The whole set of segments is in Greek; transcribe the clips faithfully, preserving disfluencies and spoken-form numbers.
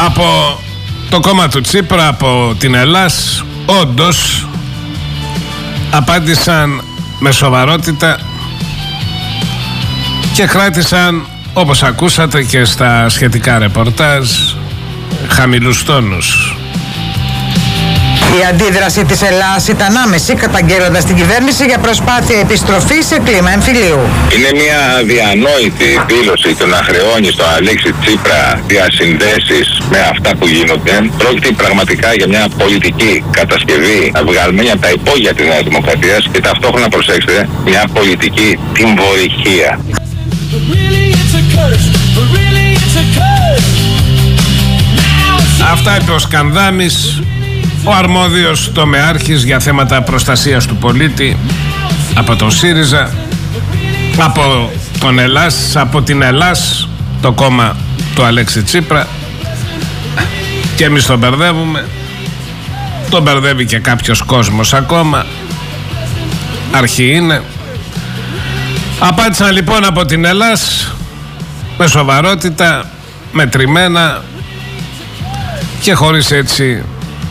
Από το κόμμα του Τσίπρα, από την Ελλάς, όντως απάντησαν με σοβαρότητα και κράτησαν, όπως ακούσατε και στα σχετικά ρεπορτάζ, χαμηλούς τόνους. Η αντίδραση της Ελλάς ήταν άμεση, καταγγέλλοντας την κυβέρνηση για προσπάθεια επιστροφής σε κλίμα εμφυλίου. Είναι μια αδιανόητη δήλωση το να χρεώνει στον Αλέξη Τσίπρα διασυνδέσεις με αυτά που γίνονται. Πρόκειται πραγματικά για μια πολιτική κατασκευή βγαλμένη από τα υπόγεια της Νέας Δημοκρατίας και ταυτόχρονα, προσέξτε, μια πολιτική τιμωρυχία. Αυτά είπε ο Σκανδάμης, ο αρμόδιος τομεάρχης για θέματα προστασίας του πολίτη από τον ΣΥΡΙΖΑ, από τον Ελλάς, από την Ελλάς, το κόμμα του Αλέξη Τσίπρα. Και εμείς τον μπερδεύουμε, τον μπερδεύει και κάποιος κόσμος ακόμα, αρχή είναι. Απάντησαν λοιπόν από την Ελλάς με σοβαρότητα, μετρημένα και χωρίς έτσι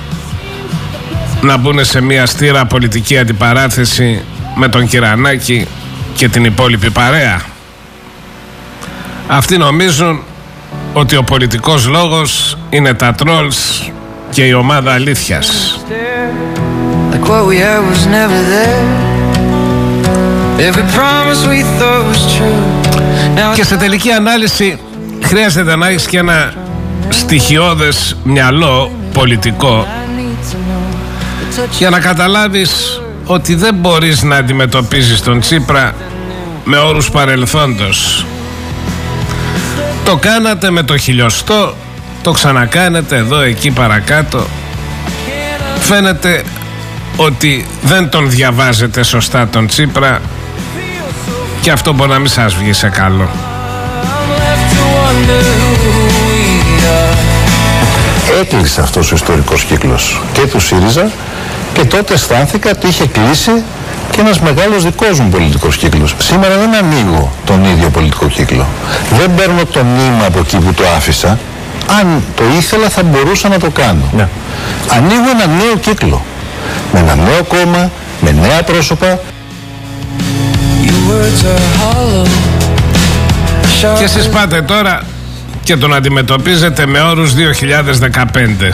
να μπουν σε μια στήρα πολιτική αντιπαράθεση με τον Κυρανάκη και την υπόλοιπη παρέα. Αυτοί νομίζουν ότι ο πολιτικός λόγος είναι τα τρόλς και η ομάδα αλήθειας. Και σε τελική ανάλυση χρειάζεται να έχεις και ένα στοιχειώδες μυαλό πολιτικό για να καταλάβεις ότι δεν μπορείς να αντιμετωπίζεις τον Τσίπρα με όρους παρελθόντος. Το κάνατε με το χιλιοστό, το ξανακάνετε εδώ εκεί παρακάτω. Φαίνεται ότι δεν τον διαβάζετε σωστά τον Τσίπρα και αυτό μπορεί να μην σας βγει σε καλό. Έκλεισε αυτός ο ιστορικός κύκλος και του ΣΥΡΙΖΑ και τότε αισθάνθηκα ότι είχε κλείσει και ένας μεγάλος δικός μου πολιτικός κύκλος. Σήμερα δεν ανοίγω τον ίδιο πολιτικό κύκλο. Δεν παίρνω το νήμα από εκεί που το άφησα. Αν το ήθελα θα μπορούσα να το κάνω. Ναι. Ανοίγω ένα νέο κύκλο. Με ένα νέο κόμμα, με νέα πρόσωπα. Και εσείς πάτε τώρα και τον αντιμετωπίζετε με όρους δύο χιλιάδες δεκαπέντε.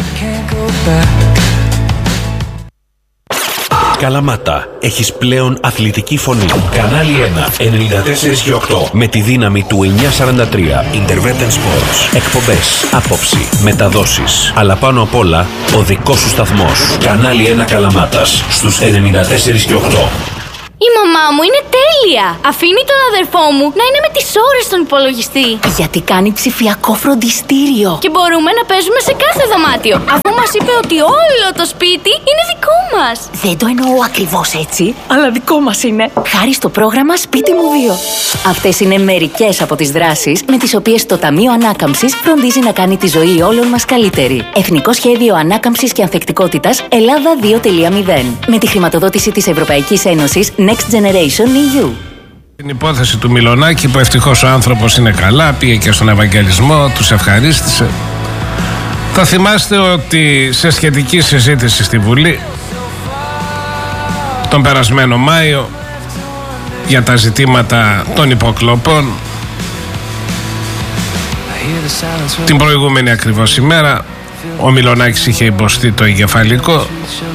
Καλαμάτα, έχεις πλέον αθλητική φωνή. Κανάλι ένα, ενενήντα τέσσερα και οκτώ. Με τη δύναμη του εννιακόσια σαράντα τρία. Intervention Sports. Εκπομπές, άποψη, μεταδόσεις. Αλλά πάνω απ' όλα, ο δικός σου σταθμός. Κανάλι ένα Καλαμάτας, στους ενενήντα τέσσερα και οκτώ. Η μαμά μου είναι τέλεια! Αφήνει τον αδερφό μου να είναι με τις ώρες στον υπολογιστή. Γιατί κάνει ψηφιακό φροντιστήριο. Και μπορούμε να παίζουμε σε κάθε δωμάτιο. Αφού μας είπε ότι όλο το σπίτι είναι δικό μας. Δεν το εννοώ ακριβώς έτσι, αλλά δικό μας είναι. Χάρη στο πρόγραμμα Σπίτι μου δύο. Αυτές είναι μερικές από τις δράσεις με τις οποίες το Ταμείο Ανάκαμψης φροντίζει να κάνει τη ζωή όλων μας καλύτερη. Εθνικό Σχέδιο Ανάκαμψης και Ανθεκτικότητας Ελλάδα δύο τελεία μηδέν. Με τη χρηματοδότηση της Ευρωπαϊκής Ένωσης Next Generation ι γιου. Την υπόθεση του Μιλονάκη που ευτυχώς ο άνθρωπος είναι καλά, πήγε και στον Ευαγγελισμό, τους ευχαρίστησε. Θα θυμάστε ότι σε σχετική συζήτηση στη Βουλή τον περασμένο Μάιο για τα ζητήματα των υποκλοπών, την προηγούμενη ακριβώς ημέρα ο Μιλονάκης είχε υποστεί το εγκεφαλικό.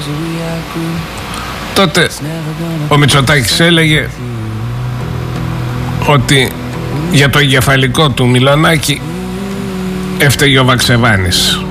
Τότε ο Μητσοτάκης έλεγε ότι για το εγκεφαλικό του Μιλονάκη έφταιγε ο Βαξεβάνης.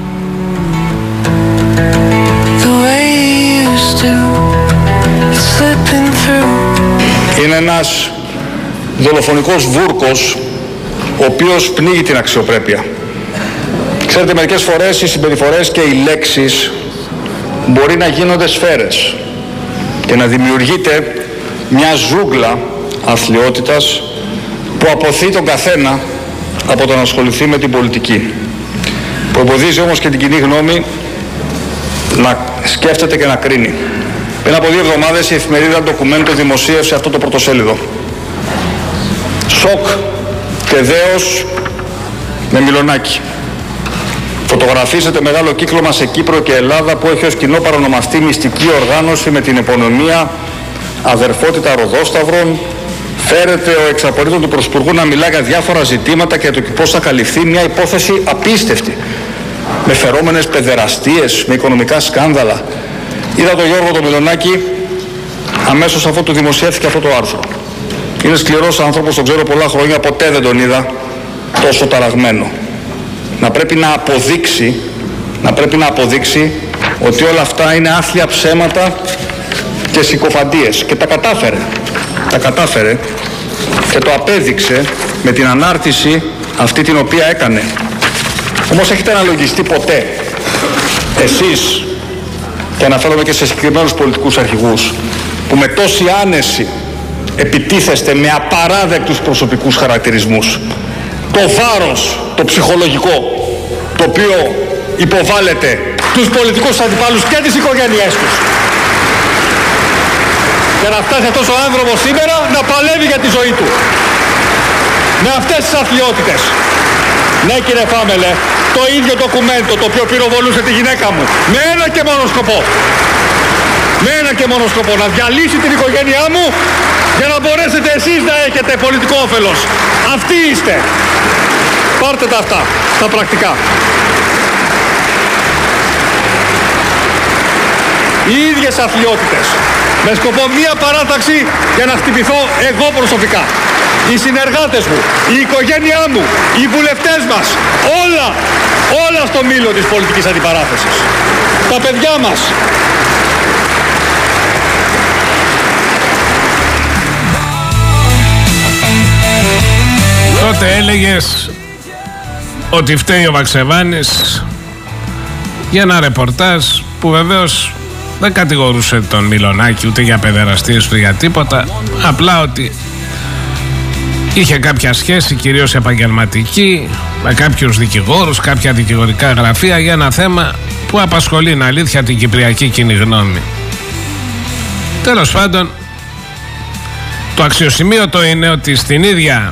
Είναι ένας δολοφονικός βούρκος ο οποίος πνίγει την αξιοπρέπεια. Ξέρετε, μερικές φορές οι συμπεριφορές και οι λέξεις μπορεί να γίνονται σφαίρες και να δημιουργείται μια ζούγκλα αθλιότητας που αποθεί τον καθένα από το να ασχοληθεί με την πολιτική. Που εμποδίζει όμως και την κοινή γνώμη να σκέφτεται και να κρίνει. Πριν από δύο εβδομάδες η εφημερίδα Ντοκουμέντο δημοσίευσε αυτό το πρωτοσέλιδο. Σοκ και δέος με Μιλονάκη. Φωτογραφίζεται μεγάλο κύκλωμα σε Κύπρο και Ελλάδα που έχει ως κοινό παρονομαστή μυστική οργάνωση με την επωνυμία Αδερφότητα Ροδόσταυρων. Φέρεται ο εξαπολύτων του Πρωθυπουργού να μιλά για διάφορα ζητήματα και το πώς θα καλυφθεί μια υπόθεση απίστευτη, με φερόμενες παιδεραστίες, με οικονομικά σκάνδαλα. Είδα τον Γιώργο τον Μιλονάκη αμέσως αφού του δημοσιεύθηκε αυτό το άρθρο. Είναι σκληρός άνθρωπος, τον ξέρω πολλά χρόνια, ποτέ δεν τον είδα τόσο ταραγμένο. Να πρέπει να αποδείξει, να πρέπει να αποδείξει ότι όλα αυτά είναι άθλια ψέματα και συκοφαντίες. Και τα κατάφερε. Τα κατάφερε και το απέδειξε με την ανάρτηση αυτή την οποία έκανε. Όμως έχετε αναλογιστεί ποτέ εσείς, και αναφέρομαι και σε συγκεκριμένους πολιτικούς αρχηγούς, που με τόση άνεση επιτίθεστε με απαράδεκτους προσωπικούς χαρακτηρισμούς, το βάρος, το ψυχολογικό, το οποίο υποβάλλεται τους πολιτικούς αντιπάλους και τις οικογένειές τους, για να φτάσει αυτός ο άνθρωπος σήμερα να παλεύει για τη ζωή του με αυτές τις αθλιότητες. Ναι, κύριε Φάμελε, το ίδιο ντοκουμέντο το οποίο πυροβολούσε τη γυναίκα μου, με ένα και μόνο σκοπό, με ένα και μόνο σκοπό, να διαλύσει την οικογένειά μου για να μπορέσετε εσείς να έχετε πολιτικό όφελος. Αυτοί είστε. Πάρτε τα αυτά στα πρακτικά. Οι ίδιες αθλιότητες, με σκοπό μία παράταξη για να χτυπηθώ εγώ προσωπικά, οι συνεργάτες μου, η οικογένειά μου, οι βουλευτές μας, όλα, όλα στο μήλο της πολιτικής αντιπαράθεσης. Τα παιδιά μας. Τότε έλεγες ότι φταίει ο Βαξεβάνης για ένα ρεπορτάζ που βεβαίως δεν κατηγορούσε τον Μιλονάκη ούτε για παιδεραστίες ούτε για τίποτα, απλά ότι είχε κάποια σχέση, κυρίως επαγγελματική, με κάποιους δικηγόρους, κάποια δικηγορικά γραφεία, για ένα θέμα που απασχολεί, είναι αλήθεια, την κυπριακή κοινή γνώμη. Τέλος πάντων, το αξιοσημείωτο είναι ότι στην ίδια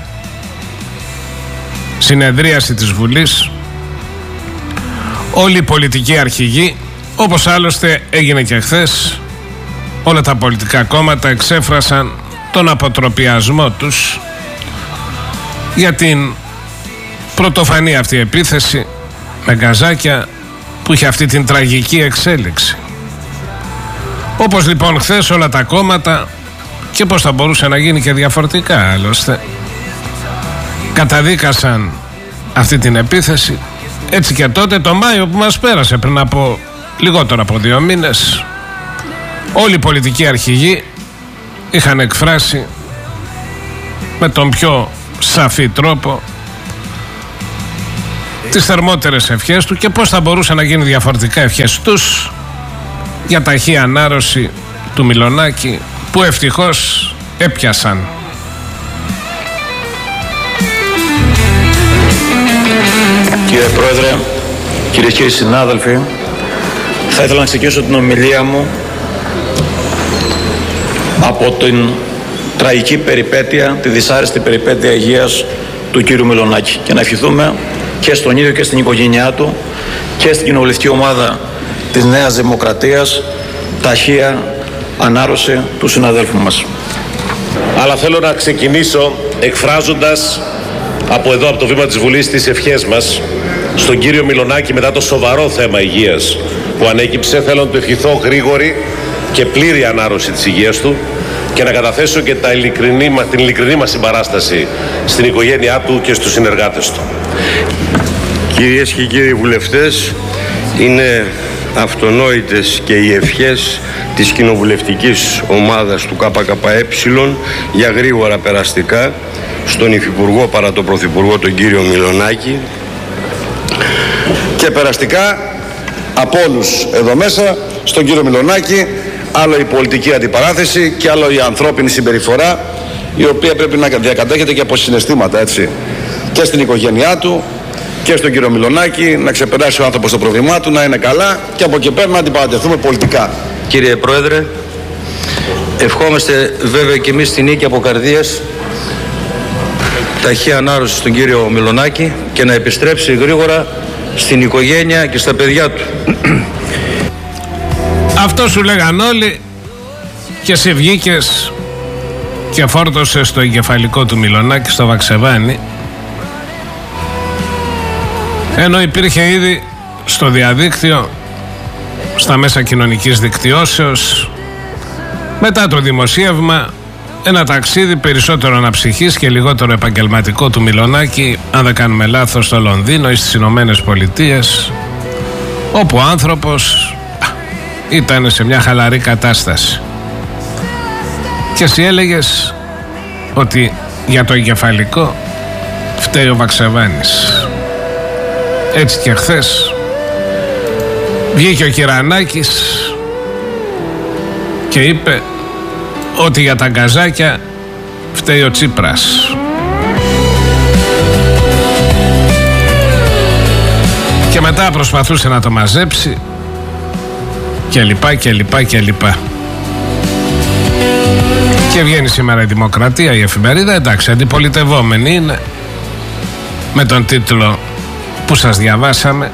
συνεδρίαση της Βουλής όλοι οι πολιτικοί αρχηγοί, όπως άλλωστε έγινε και χθες, όλα τα πολιτικά κόμματα εξέφρασαν τον αποτροπιασμό τους για την πρωτοφανή αυτή επίθεση με γκαζάκια που είχε αυτή την τραγική εξέλιξη. Όπως λοιπόν χθες όλα τα κόμματα, και πώς θα μπορούσε να γίνει και διαφορετικά άλλωστε, καταδίκασαν αυτή την επίθεση. Έτσι και τότε το Μάιο που μας πέρασε, πριν από λιγότερο από δύο μήνες, όλοι οι πολιτικοί αρχηγοί είχαν εκφράσει με τον πιο σαφή τρόπο τις θερμότερες ευχές του και πώς θα μπορούσε να γίνει διαφορετικά ευχές τους για ταχύ ανάρρωση του Μιλονάκη, που ευτυχώς έπιασαν. Κύριε Πρόεδρε, κυρίες και κύριοι συνάδελφοι, θα ήθελα να ξεκινήσω την ομιλία μου από την τραγική περιπέτεια, τη δυσάρεστη περιπέτεια υγείας του κύριου Μιλονάκη και να ευχηθούμε και στον ίδιο και στην οικογένειά του και στην κοινοβουλευτική ομάδα της Νέας Δημοκρατίας ταχεία ανάρρωση του συναδέλφου μας. Αλλά θέλω να ξεκινήσω εκφράζοντας από εδώ, από το βήμα της Βουλής, τις ευχές μας στον κύριο Μιλονάκη μετά το σοβαρό θέμα υγείας που ανέκυψε. Θέλω να του ευχηθώ γρήγορη και πλήρη ανάρρωση της υγείας του και να καταθέσω και τα ειλικρινή, την ειλικρινή μας συμπαράσταση στην οικογένειά του και στους συνεργάτες του. Κυρίες και κύριοι βουλευτές, είναι αυτονόητες και οι ευχές της κοινοβουλευτικής ομάδας του ΚΚΕ για γρήγορα περαστικά στον Υφυπουργό παρά τον Πρωθυπουργό, τον κύριο Μιλονάκη, και περαστικά από όλους εδώ μέσα στον κύριο Μιλονάκη, άλλο η πολιτική αντιπαράθεση και άλλο η ανθρώπινη συμπεριφορά, η οποία πρέπει να διακατέχεται και από συναισθήματα, έτσι, και στην οικογένειά του και στον κύριο Μιλονάκη, να ξεπεράσει ο άνθρωπος το πρόβλημά του, να είναι καλά, και από εκεί πέρα να αντιπαρατεθούμε πολιτικά. Κύριε Πρόεδρε, ευχόμαστε βέβαια και εμείς την νίκη από καρδίας, ταχεία ανάρρωση στον κύριο Μιλονάκη και να επιστρέψει γρήγορα στην οικογένεια και στα παιδιά του. Αυτό σου λέγαν όλοι και σε βγήκες και φόρτωσες το εγκεφαλικό του Μιλονάκη στο Βαξεβάνι, ενώ υπήρχε ήδη στο διαδίκτυο, στα μέσα κοινωνικής δικτυώσεως, μετά το δημοσίευμα, ένα ταξίδι περισσότερο αναψυχής και λιγότερο επαγγελματικό του Μιλονάκη, αν δεν κάνουμε λάθος, στο Λονδίνο ή στις Ηνωμένες Πολιτείες, όπου ο άνθρωπος ήταν σε μια χαλαρή κατάσταση. Και εσύ έλεγες ότι για το εγκεφαλικό φταίει ο Βαξεβάνης. Έτσι και χθες βγήκε ο Κυρανάκης και είπε ότι για τα γκαζάκια φταίει ο Τσίπρας. Και μετά προσπαθούσε να το μαζέψει και λοιπά και λοιπά και λοιπά. Και βγαίνει σήμερα η Δημοκρατία, η εφημερίδα, εντάξει, αντιπολιτευόμενη είναι, με τον τίτλο που σας διαβάσαμε.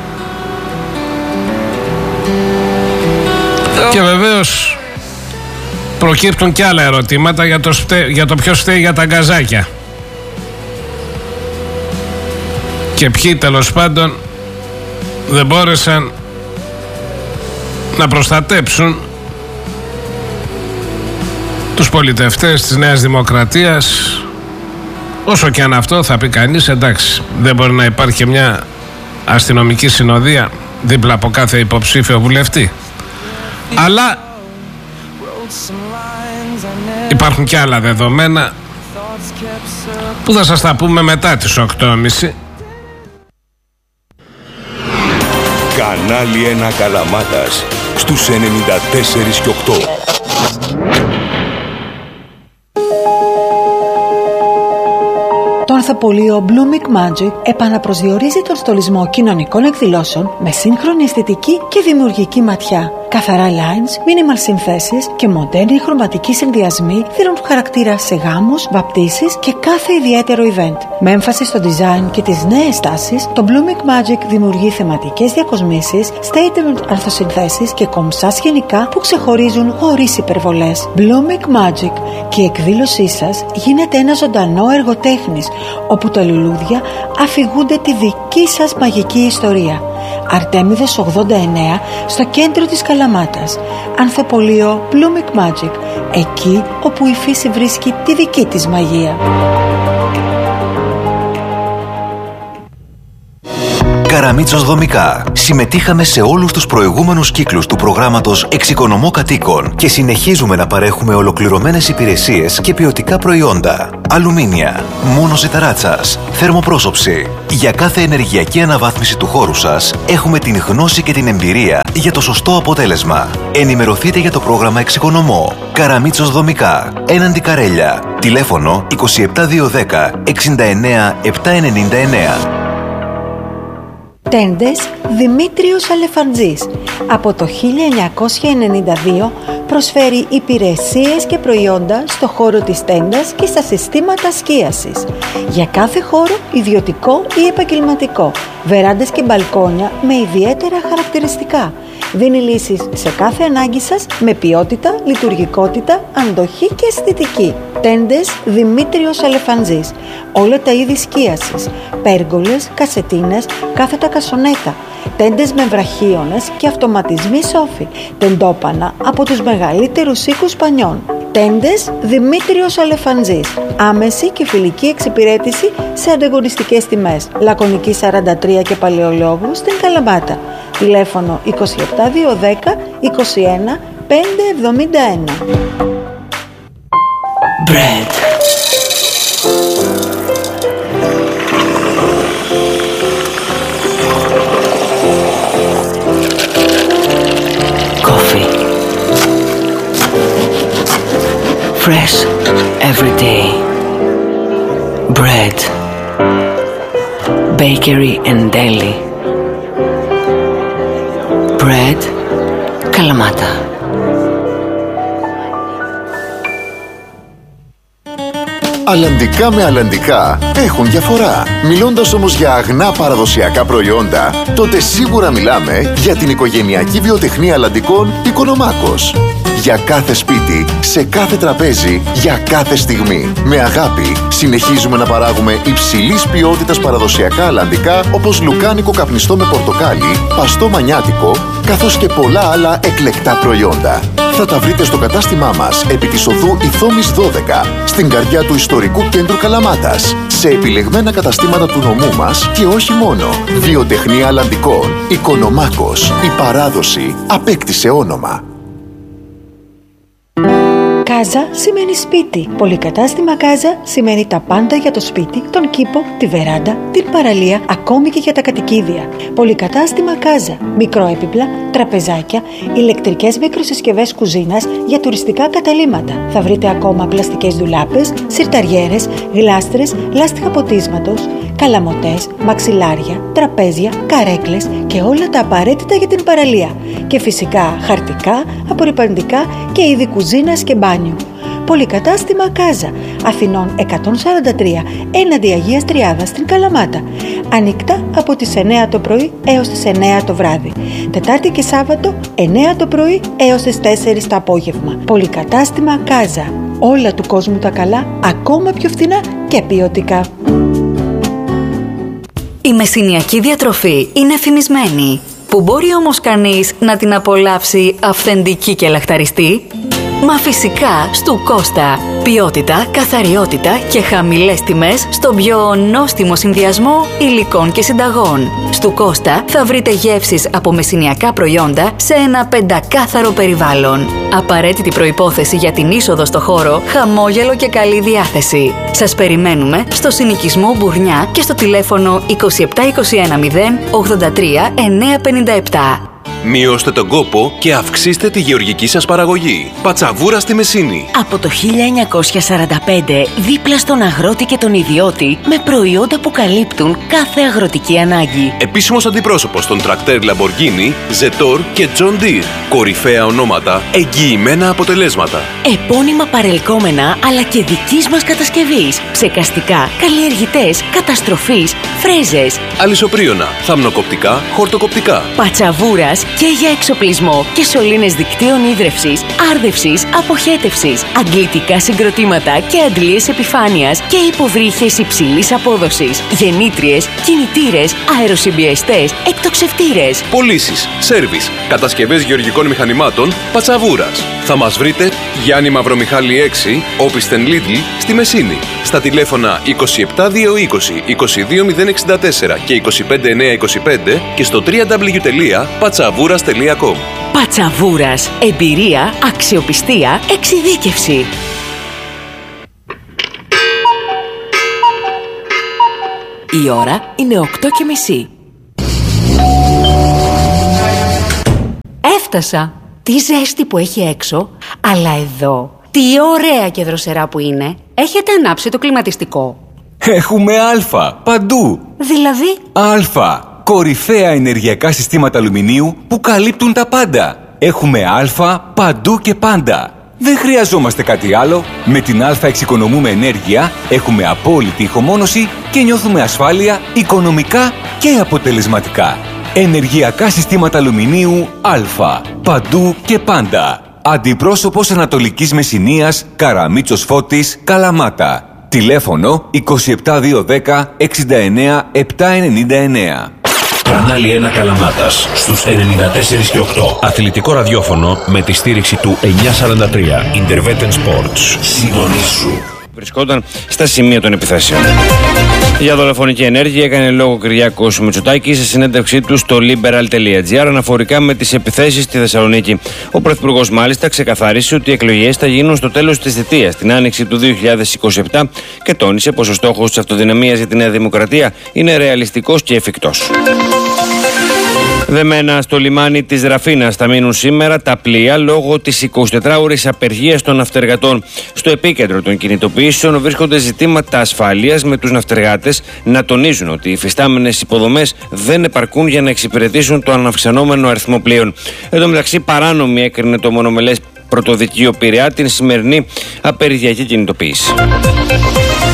Και βεβαίως προκύπτουν και άλλα ερωτήματα για το, σπτε... για το ποιος φταίει για τα γκαζάκια και ποιοι τέλος πάντων δεν μπόρεσαν να προστατέψουν τους πολιτευτές της Νέας Δημοκρατίας. Όσο και αν αυτό θα πει κανείς, εντάξει, δεν μπορεί να υπάρχει και μια αστυνομική συνοδεία δίπλα από κάθε υποψήφιο βουλευτή, αλλά υπάρχουν και άλλα δεδομένα που θα σας τα πούμε μετά τις οκτώ και μισή. Κανάλι ένα Καλαμάτας στους ενενήντα τέσσερα και οκτώ. Το ανθοπολείο Blooming Magic επαναπροσδιορίζει τον στολισμό κοινωνικών εκδηλώσεων με σύγχρονη αισθητική και δημιουργική ματιά. Καθαρά lines, minimal συνθέσεις και μοντέρνοι χρωματικοί συνδυασμοί δίνουν χαρακτήρα σε γάμους, βαπτίσεις και κάθε ιδιαίτερο event. Με έμφαση στο design και τις νέες τάσεις, το Blooming Magic δημιουργεί θεματικές διακοσμήσεις, statement αρθοσυνθέσεις και κομψά σκηνικά που ξεχωρίζουν χωρίς υπερβολές. Blooming Magic, και η εκδήλωσή σας γίνεται ένα ζωντανό έργο τέχνης, όπου τα λουλούδια αφηγούνται τη δική σας μαγική ιστορία. Αρτέμιδες ογδόντα εννέα, στο κέντρο της Καλαμάτας. Ανθοπολείο Blooming Magic, εκεί όπου η φύση βρίσκει τη δική της μαγεία. Καραμίτσος Δομικά. Συμμετείχαμε σε όλους τους προηγούμενους κύκλους του προγράμματος Εξοικονομώ Κατοίκων και συνεχίζουμε να παρέχουμε ολοκληρωμένες υπηρεσίες και ποιοτικά προϊόντα. Αλουμίνια, μόνωση ταράτσας, θερμοπρόσωψη. Για κάθε ενεργειακή αναβάθμιση του χώρου σας έχουμε την γνώση και την εμπειρία για το σωστό αποτέλεσμα. Ενημερωθείτε για το πρόγραμμα Εξοικονομώ. Καραμίτσος Δομικά. Έναντι Καρέλια. Τηλέφωνο είκοσι επτά διακόσια δέκα εξήντα εννέα επτακόσια ενενήντα εννέα. Τέντες Δημήτριος Αλεφαντζής. Από το χίλια εννιακόσια ενενήντα δύο προσφέρει υπηρεσίες και προϊόντα στο χώρο της τέντας και στα συστήματα σκίασης. Για κάθε χώρο, ιδιωτικό ή επαγγελματικό, βεράντες και μπαλκόνια με ιδιαίτερα χαρακτηριστικά. Δίνει λύσεις σε κάθε ανάγκη σας με ποιότητα, λειτουργικότητα, αντοχή και αισθητική. Τέντες Δημήτριος Αλεφαντζής. Όλα τα είδη σκίασης, πέργολες, κασετίνες, κάθετα κασονέτα, τέντες με βραχίονες και αυτοματισμοί σόφι, τεντόπανα από τους μεγαλύτερους οίκους πανιών. Τέντες Δημήτριος Αλεφαντζής. Άμεση και φιλική εξυπηρέτηση σε ανταγωνιστικές τιμές. Λακωνική σαράντα τρία και Παλαιολόγου στην Καλαμάτα. Τηλέφωνο είκοσι επτά διακόσια δέκα είκοσι ένα πεντακόσια εβδομήντα ένα. Bread. Coffee. Fresh every day. Bread. Bakery and deli. Bread. Kalamata. Αλλαντικά με αλλαντικά έχουν διαφορά. Μιλώντας όμως για αγνά παραδοσιακά προϊόντα, τότε σίγουρα μιλάμε για την οικογενειακή βιοτεχνία αλλαντικών Οικονομάκος. Για κάθε σπίτι, σε κάθε τραπέζι, για κάθε στιγμή. Με αγάπη, συνεχίζουμε να παράγουμε υψηλής ποιότητας παραδοσιακά αλλαντικά, όπως λουκάνικο καπνιστό με πορτοκάλι, παστό μανιάτικο, καθώς και πολλά άλλα εκλεκτά προϊόντα. Θα τα βρείτε στο κατάστημά μας, επί της οδού Ιθόμης δώδεκα, στην καρδιά του ιστορικού κέντρου Καλαμάτας, σε επιλεγμένα καταστήματα του νομού μας και όχι μόνο. Βιοτεχνία αλλαντικών Οικονομάκος. Η παράδοση απέκτησε όνομα. Κάζα σημαίνει σπίτι. Πολυκατάστημα Κάζα σημαίνει τα πάντα για το σπίτι, τον κήπο, τη βεράντα, την παραλία, ακόμη και για τα κατοικίδια. Πολυκατάστημα Κάζα. Μικροέπιπλα, τραπεζάκια, ηλεκτρικές μικροσυσκευές κουζίνας για τουριστικά καταλύματα. Θα βρείτε ακόμα πλαστικές ντουλάπες, σιρταριέρες, γλάστρες, λάστιχα ποτίσματος, καλαμοτές, μαξιλάρια, τραπέζια, καρέκλες και όλα τα απαραίτητα για την παραλία. Και φυσικά χαρτικά, απορρυπαντικά και είδη κουζίνας και μπάνιου. Πολυκατάστημα Κάζα, Αθηνών εκατόν σαράντα τρία, έναντι Αγίας Τριάδας στην Καλαμάτα. Ανοιχτά από τις εννέα το πρωί έως τις εννέα το βράδυ. Τετάρτη και Σάββατο εννέα το πρωί έως τις τέσσερις το απόγευμα. Πολυκατάστημα Κάζα. Όλα του κόσμου τα καλά, ακόμα πιο φθηνά και ποιοτικά. Η μεσηνιακή διατροφή είναι φημισμένη. Που μπορεί όμως κανείς να την απολαύσει αυθεντική και λαχταριστή? Μα φυσικά στου Κώστα. Ποιότητα, καθαριότητα και χαμηλές τιμές στον πιο νόστιμο συνδυασμό υλικών και συνταγών. Στου Κώστα θα βρείτε γεύσεις από μεσηνιακά προϊόντα σε ένα πεντακάθαρο περιβάλλον. Απαραίτητη προϋπόθεση για την είσοδο στο χώρο, χαμόγελο και καλή διάθεση. Σας περιμένουμε στο συνοικισμό Μπουρνιά και στο τηλέφωνο είκοσι επτά είκοσι ένα μηδέν ογδόντα τρία εννιακόσια πενήντα επτά. Μειώστε τον κόπο και αυξήστε τη γεωργική σας παραγωγή. Πατσαβούρα στη Μεσίνη. Από το χίλια εννιακόσια σαράντα πέντε, δίπλα στον αγρότη και τον ιδιώτη, με προϊόντα που καλύπτουν κάθε αγροτική ανάγκη. Επίσημος αντιπρόσωπος των τρακτέρ Lamborghini, Zetor και John Deere. Κορυφαία ονόματα, εγγυημένα αποτελέσματα. Επώνυμα παρελκόμενα, αλλά και δικής μας κατασκευής. Ψεκαστικά, καλλιεργητές, καταστροφής, φρέζες. Αλυσοπρίωνα, θαμνοκοπτικά, χορτοκοπτικά. Πατσαβούρας και για εξοπλισμό και σωλήνες δικτύων ίδρευσης, άρδευσης, αποχέτευσης, αντλητικά συγκροτήματα και αντλίες επιφάνειας και υποβρύχες υψηλής απόδοσης, γεννήτριες, κινητήρες, αεροσυμπιεστές, εκτοξευτήρες. Πωλήσεις, σέρβις, κατασκευές γεωργικών μηχανημάτων, Πατσαβούρας. Θα μας βρείτε Γιάννη Μαυρομιχάλη έξι, Όπισθεν Λίτλ, στη Μεσίνη. Στα τηλέφωνα είκοσι επτά διακόσια είκοσι, είκοσι δύο μηδέν εξήντα τέσσερα και είκοσι πέντε εννιακόσια είκοσι πέντε και στο double-u double-u double-u τελεία πατσαβούρας τελεία κομ. Πατσαβούρας. Εμπειρία, αξιοπιστία, εξειδίκευση. Η ώρα είναι οκτώ και μισή. Έφτασα. Τι ζέστη που έχει έξω, αλλά εδώ τι ωραία και δροσερά που είναι. Έχετε ανάψει το κλιματιστικό? Έχουμε Α παντού. Δηλαδή? Α. Κορυφαία ενεργειακά συστήματα αλουμινίου που καλύπτουν τα πάντα. Έχουμε Α παντού και πάντα. Δεν χρειαζόμαστε κάτι άλλο. Με την Α εξοικονομούμε ενέργεια, έχουμε απόλυτη ηχομόνωση και νιώθουμε ασφάλεια οικονομικά και αποτελεσματικά. Ενεργειακά συστήματα αλουμινίου Α. Παντού και πάντα. Αντιπρόσωπος Ανατολικής Μεσσηνίας, Καραμίτσος Φώτης, Καλαμάτα. Τηλέφωνο είκοσι επτά διακόσια δέκα εξήντα εννέα επτακόσια ενενήντα εννέα. Κανάλι ένα Καλαμάτας στους ενενήντα τέσσερα και οκτώ. Αθλητικό ραδιόφωνο με τη στήριξη του εννιακόσια σαράντα τρία. Intervetten Sports. Συντονίσου. Βρισκόταν στα σημεία των επιθέσεων. Για δολοφονική ενέργεια έκανε λόγο ο Κυριάκος Μητσοτάκης σε συνέντευξή του στο liberal τελεία gr αναφορικά με τις επιθέσεις στη Θεσσαλονίκη. Ο Πρωθυπουργός μάλιστα ξεκαθάρισε ότι οι εκλογές θα γίνουν στο τέλος της θητείας, την άνοιξη του δύο χιλιάδες είκοσι επτά, και τόνισε πως ο στόχος της αυτοδυναμίας για τη Νέα Δημοκρατία είναι ρεαλιστικός και εφικτός. Δεμένα στο λιμάνι της Ραφίνας θα μείνουν σήμερα τα πλοία λόγω της εικοσιτετράωρης απεργίας των ναυτεργατών. Στο επίκεντρο των κινητοποιήσεων βρίσκονται ζητήματα ασφάλειας, με τους ναυτεργάτες να τονίζουν ότι οι υφιστάμενες υποδομές δεν επαρκούν για να εξυπηρετήσουν τον αυξανόμενο αριθμό πλοίων. Εν τω μεταξύ, παράνομη έκρινε το μονομελές πρωτοδικείο Πειραιά την σημερινή απεργιακή κινητοποίηση.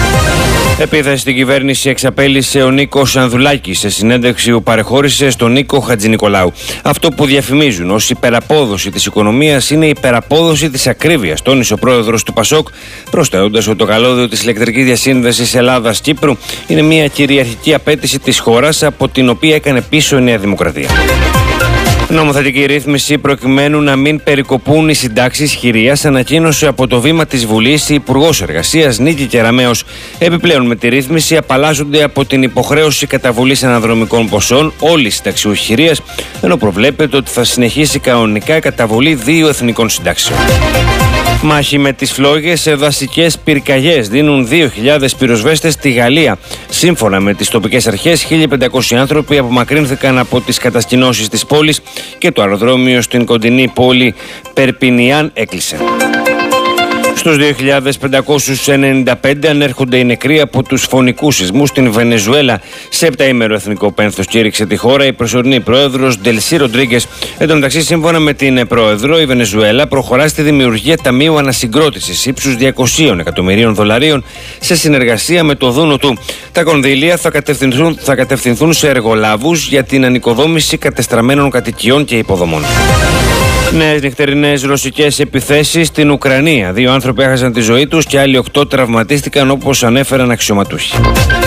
Επίθεση στην κυβέρνηση εξαπέλυσε ο Νίκος Ανδουλάκης σε συνέντευξη που παρεχώρησε στον Νίκο Χατζηνικολάου. Αυτό που διαφημίζουν ως υπεραπόδοση της οικονομίας είναι η υπεραπόδοση της ακρίβειας, τόνισε ο πρόεδρος του Πασόκ, προσθέτοντας ότι το καλώδιο της ηλεκτρικής διασύνδεσης Ελλάδας-Κύπρου είναι μια κυριαρχική απέτηση της χώρας, από την οποία έκανε πίσω η Νέα Δημοκρατία. Νομοθετική ρύθμιση προκειμένου να μην περικοπούν οι συντάξεις χειρίας, ανακοίνωσε από το βήμα της Βουλής η Υπουργός Εργασίας Νίκη Κεραμέως. Επιπλέον, με τη ρύθμιση απαλλάσσονται από την υποχρέωση καταβολής αναδρομικών ποσών όλοι οι συνταξιούχοι χειρίας, ενώ προβλέπεται ότι θα συνεχίσει κανονικά η καταβολή δύο εθνικών συντάξεων. Μάχη με τις φλόγες σε δασικές πυρκαγιές. Δίνουν δύο χιλιάδες πυροσβέστες στη Γαλλία. Σύμφωνα με τις τοπικές αρχές, χίλια πεντακόσιοι άνθρωποι απομακρύνθηκαν από τις κατασκηνώσεις της πόλης και το αεροδρόμιο στην κοντινή πόλη Περπινιάν έκλεισε. Στους δύο χιλιάδες πεντακόσιους ενενήντα πέντε ανέρχονται οι νεκροί από τους φωνικούς σεισμούς στην Βενεζουέλα. Σε επταήμερο εθνικό πένθος κήρυξε τη χώρα η προσωρινή πρόεδρος Ντελσί Ροντρίγκες. Εν τω μεταξύ, σύμφωνα με την πρόεδρο, η Βενεζουέλα προχωρά στη δημιουργία ταμείου ανασυγκρότησης ύψους διακοσίων εκατομμυρίων δολαρίων σε συνεργασία με το Δούνο του. Τα κονδύλια θα κατευθυνθούν, θα κατευθυνθούν σε εργολάβους για την ανοικοδόμηση κατεστραμμένων κατοικιών και υποδομών. Νέες νυχτερινές ρωσικές επιθέσεις στην Ουκρανία. Δύο άνθρωποι έχασαν τη ζωή τους και άλλοι οκτώ τραυματίστηκαν, όπως ανέφεραν αξιωματούχοι.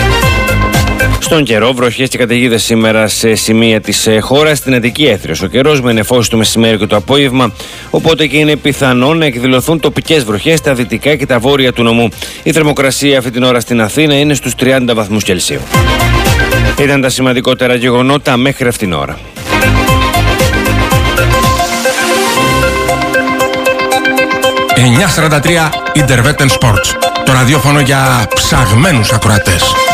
Στον καιρό, βροχές και καταιγίδες σήμερα σε σημεία της χώρας. Στην Αττική έθριος ο καιρός με νεφώσεις το μεσημέρι και το απόγευμα, οπότε και είναι πιθανό να εκδηλωθούν τοπικές βροχές στα δυτικά και τα βόρεια του νομού. Η θερμοκρασία αυτή την ώρα στην Αθήνα είναι στους τριάντα βαθμούς Κελσίου. Ήταν τα σημαντικότερα γεγονότα μέχρι αυτήν την ώρα. εννιακόσια σαράντα τρία Interveten Sports. Το ραδιόφωνο για ψαγμένους ακροατές.